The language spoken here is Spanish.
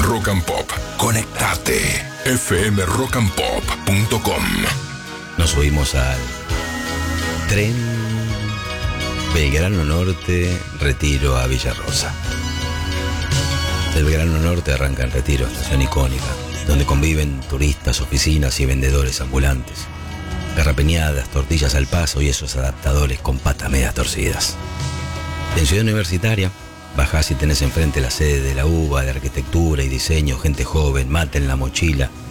Rock and Pop. Conectate. fmrockandpop.com. Nos subimos al tren Belgrano Norte, Retiro a Villarrosa. Del Belgrano Norte arranca en Retiro, estación icónica, donde conviven turistas, oficinas y vendedores ambulantes. Garrapeñadas, tortillas al paso y esos adaptadores con patas medias torcidas. En Ciudad Universitaria, bajás y tenés enfrente la sede de la UBA de Arquitectura y Diseño, gente joven, mate en la mochila,